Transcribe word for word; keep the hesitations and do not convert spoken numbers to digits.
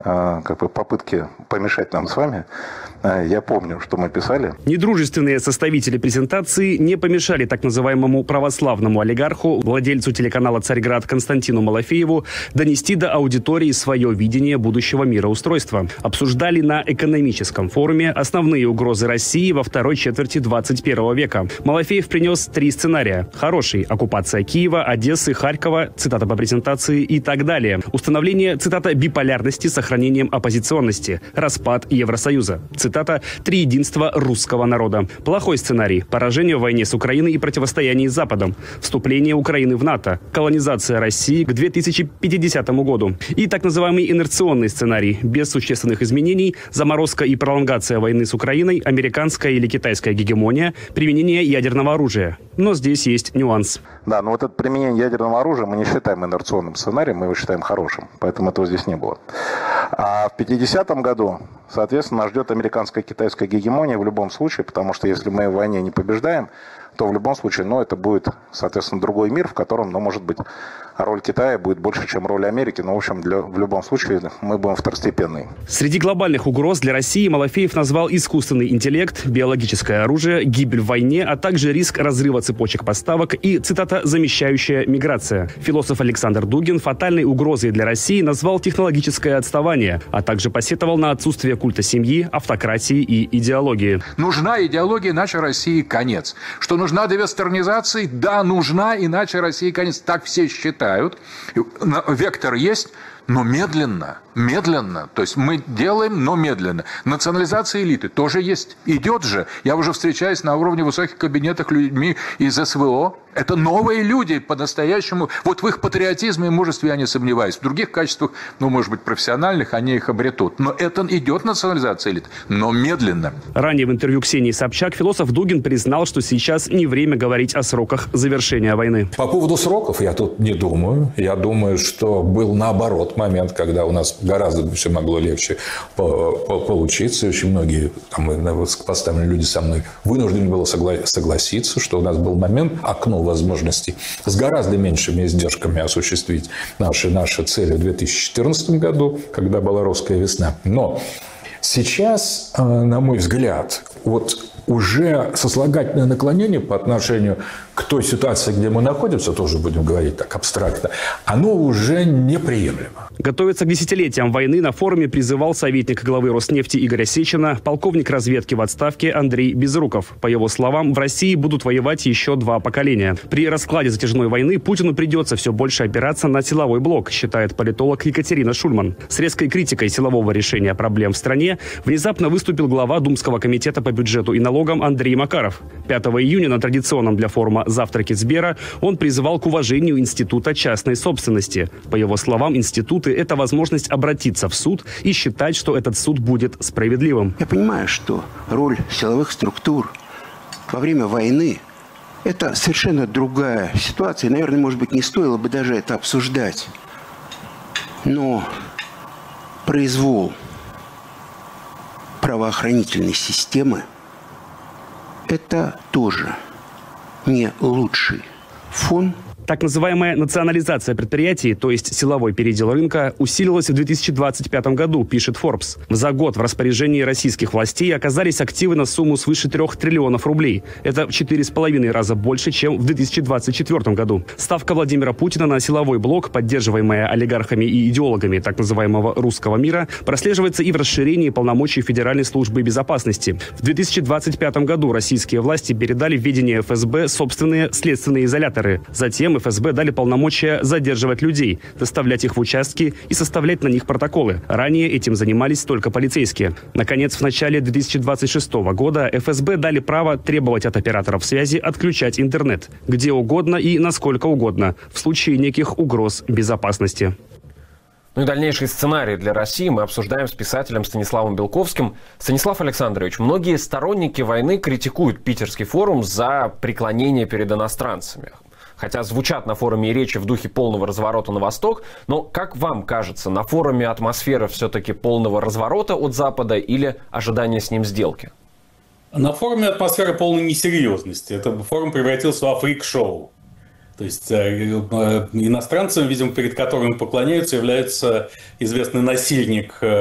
как бы попытки помешать нам с вами. Я помню, что мы писали. Недружественные составители презентации не помешали так называемому православному олигарху, владельцу телеканала «Царьград» Константину Малафееву донести до аудитории свое видение будущего мироустройства. Обсуждали на экономическом форуме основные угрозы России во второй четверти двадцать первого века. Малафеев принес три сценария. Хороший – оккупация Киева, Одессы, Харькова, цитата по презентации и так далее. Установление, цитата, биполярности с сохранением оппозиционности. Распад Евросоюза. Цитата, «Триединство русского народа». Плохой сценарий. Поражение в войне с Украиной и противостояние с Западом. Вступление Украины в НАТО. Колонизация России к две тысячи пятидесятому году. И так называемый инерционный сценарий. Без существенных изменений. Заморозка и пролонгация войны с Украиной. Американская или китайская гегемония. Применение ядерного оружия. Но здесь есть нюанс. Да, но вот это применение ядерного оружия мы не считаем инерционным сценарием, мы его считаем хорошим. Поэтому этого здесь не было. А в пятидесятом году, соответственно, нас ждет американская китайская гегемония в любом случае, потому что если мы в войне не побеждаем, то в любом случае, ну, это будет, соответственно, другой мир, в котором, ну, может быть, роль Китая будет больше, чем роль Америки. Но, в общем, для, в любом случае мы будем второстепенной. Среди глобальных угроз для России Малафеев назвал искусственный интеллект, биологическое оружие, гибель в войне, а также риск разрыва цепочек поставок и, цитата, «замещающая миграция». Философ Александр Дугин фатальной угрозой для России назвал технологическое отставание, а также посетовал на отсутствие культа семьи, автократии и идеологии. Нужна идеология, иначе России конец. Что нужна девестернизация? Да, нужна, иначе России конец. Так все считают. Вектор есть, но медленно. Медленно. То есть мы делаем, но медленно. Национализация элиты тоже есть. Идет же. Я уже встречаюсь на уровне высоких кабинетах людьми из СВО. Это новые люди по-настоящему. Вот в их патриотизме и мужестве я не сомневаюсь. В других качествах, ну, может быть, профессиональных, они их обретут. Но это идет национализация элит. Но медленно. Ранее в интервью Ксении Собчак философ Дугин признал, что сейчас не время говорить о сроках завершения войны. По поводу сроков я тут не думаю. Я думаю, что был наоборот момент, когда у нас гораздо все могло легче получиться. Очень многие там, поставленные люди со мной вынуждены были согла- согласиться, что у нас был момент, окно возможностей с гораздо меньшими издержками осуществить наши, наши цели в две тысячи четырнадцатом году, когда была русская весна. Но сейчас, на мой взгляд, вот уже сослагательное наклонение по отношению к той ситуации, где мы находимся, тоже будем говорить так абстрактно, оно уже неприемлемо. Готовиться к десятилетиям войны на форуме призывал советник главы Роснефти Игоря Сечина, полковник разведки в отставке Андрей Безруков. По его словам, в России будут воевать еще два поколения. При раскладе затяжной войны Путину придется все больше опираться на силовой блок, считает политолог Екатерина Шульман. С резкой критикой силового решения проблем в стране внезапно выступил глава Думского комитета по бюджету и налогам Андрей Макаров. пятого июня на традиционном для форума «Завтраке Сбера» он призывал к уважению института частной собственности. По его словам, институты – это возможность обратиться в суд и считать, что этот суд будет справедливым. Я понимаю, что роль силовых структур во время войны – это совершенно другая ситуация. Наверное, может быть, не стоило бы даже это обсуждать. Но произвол правоохранительной системы – это тоже не лучший фон. Так называемая национализация предприятий, то есть силовой передел рынка, усилилась в две тысячи двадцать пятом году, пишет Forbes. За год в распоряжении российских властей оказались активы на сумму свыше трех триллионов рублей. Это в четыре с половиной раза больше, чем в две тысячи двадцать четвёртом году. Ставка Владимира Путина на силовой блок, поддерживаемая олигархами и идеологами так называемого русского мира, прослеживается и в расширении полномочий Федеральной службы безопасности. В две тысячи двадцать пятом году российские власти передали в ведение эф эс бэ собственные следственные изоляторы. Затем эф эс бэ дали полномочия задерживать людей, доставлять их в участки и составлять на них протоколы. Ранее этим занимались только полицейские. Наконец, в начале две тысячи двадцать шестого года эф эс бэ дали право требовать от операторов связи отключать интернет где угодно и насколько угодно в случае неких угроз безопасности. Ну и дальнейший сценарий для России мы обсуждаем с писателем Станиславом Белковским. Станислав Александрович, многие сторонники войны критикуют Питерский форум за преклонение перед иностранцами. Хотя звучат на форуме и речи в духе полного разворота на восток, но, как вам кажется, на форуме атмосфера все-таки полного разворота от Запада или ожидания с ним сделки? На форуме атмосфера полной несерьезности. Этот форум превратился во фрик-шоу. То есть иностранцем, видимо, перед которым поклоняются, является известный насильник